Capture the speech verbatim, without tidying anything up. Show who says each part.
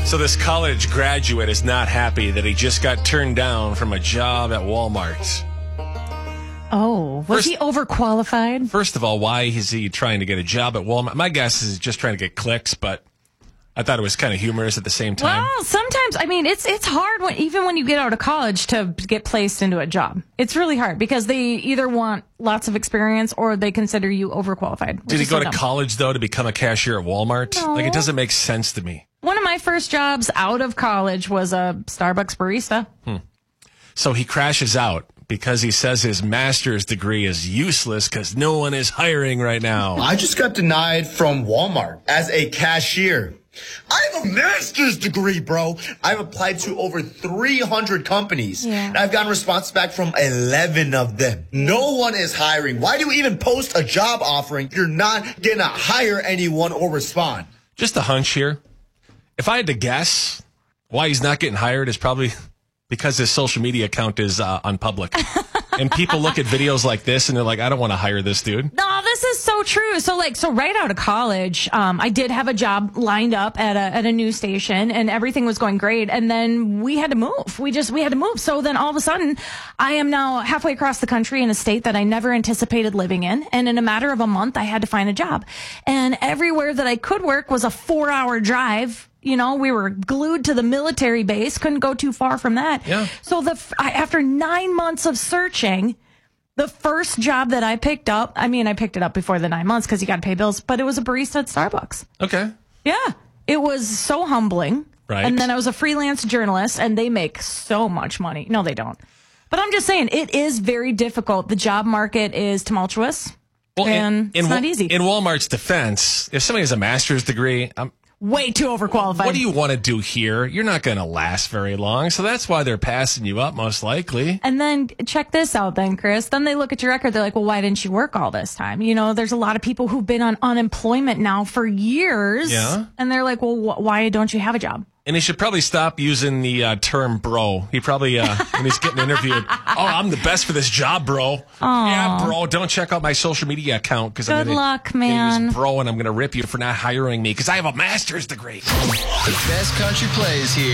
Speaker 1: So this college graduate is not happy that he just got turned down from a job at Walmart.
Speaker 2: Oh, was
Speaker 1: First-
Speaker 2: he overqualified?
Speaker 1: First of all, why is he trying to get a job at Walmart? My guess is he's just trying to get clicks, but I thought it was kind of humorous at the same time.
Speaker 2: Well, sometimes, I mean, it's it's hard when even when you get out of college to get placed into a job. It's really hard because they either want lots of experience or they consider you overqualified. which
Speaker 1: Did he
Speaker 2: is
Speaker 1: go
Speaker 2: so
Speaker 1: to
Speaker 2: dumb.
Speaker 1: college, though, to become a cashier at Walmart?
Speaker 2: No.
Speaker 1: Like, it doesn't make sense to me.
Speaker 2: One of my first jobs out of college was a Starbucks barista.
Speaker 1: So he crashes out because he says his master's degree is useless because no one is hiring right now.
Speaker 3: I just got denied from Walmart as a cashier. I have a master's degree, bro. I've applied to over three hundred companies.
Speaker 2: Yeah.
Speaker 3: And I've gotten response back from eleven of them. No one is hiring. Why do you even post a job offering if you're not going to hire anyone or respond?
Speaker 1: Just a hunch here. If I had to guess, why he's not getting hired is probably because his social media account is uh, unpublic. And people look at videos like this and they're like, I don't want to hire this dude.
Speaker 2: No, this is so true. So like, so right out of college, um, I did have a job lined up at a, at a news station and everything was going great. And then we had to move. We just, we had to move. So then all of a sudden I am now halfway across the country in a state that I never anticipated living in. And in a matter of a month, I had to find a job. And everywhere that I could work was a four hour drive. You know, we were glued to the military base, couldn't go too far from that.
Speaker 1: Yeah.
Speaker 2: So the I, after nine months of searching, the first job that I picked up, I mean, I picked it up before the nine months because you got to pay bills, but it was a barista at Starbucks.
Speaker 1: Okay.
Speaker 2: Yeah. It was so humbling.
Speaker 1: Right.
Speaker 2: And then I was a freelance journalist, and they make so much money. No, they don't. But I'm just saying, it is very difficult. The job market is tumultuous,
Speaker 1: Well,
Speaker 2: and
Speaker 1: in, in,
Speaker 2: it's not
Speaker 1: Wa-
Speaker 2: easy.
Speaker 1: In Walmart's defense, if somebody has a master's degree, I'm,
Speaker 2: Way too overqualified.
Speaker 1: what do you want to do here? You're not going to last very long. So that's why they're passing you up, most likely.
Speaker 2: And then check this out then, Chris. Then they look at your record. They're like, well, why didn't you work all this time? You know, there's a lot of people who've been on unemployment now for years.
Speaker 1: Yeah.
Speaker 2: And they're like, well, wh- why don't you have a job?
Speaker 1: And he should probably stop using the uh, term bro. He probably, uh, when he's getting interviewed, oh, I'm the best for this job, bro. Yeah, bro, don't check out my social media account because I'm
Speaker 2: Good
Speaker 1: going
Speaker 2: luck,
Speaker 1: to
Speaker 2: man.
Speaker 1: use bro and I'm going to rip you for not hiring me because I have a master's degree.
Speaker 4: The best country plays here.